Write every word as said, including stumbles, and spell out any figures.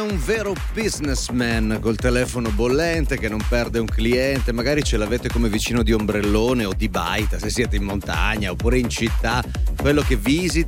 un vero businessman col telefono bollente che non perde un cliente, magari ce l'avete come vicino di ombrellone o di baita se siete in montagna oppure in città, quello che visita